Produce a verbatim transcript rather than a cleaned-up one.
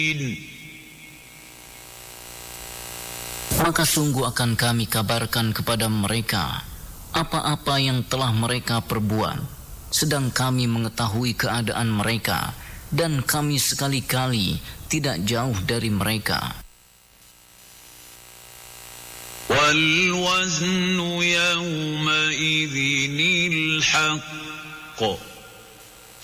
Maka sungguh akan kami kabarkan kepada mereka apa-apa yang telah mereka perbuat, sedang kami mengetahui keadaan mereka, dan kami sekali-kali tidak jauh dari mereka. وَالْوَزْنُ يَوْمَئِذٍ الْحَقُّ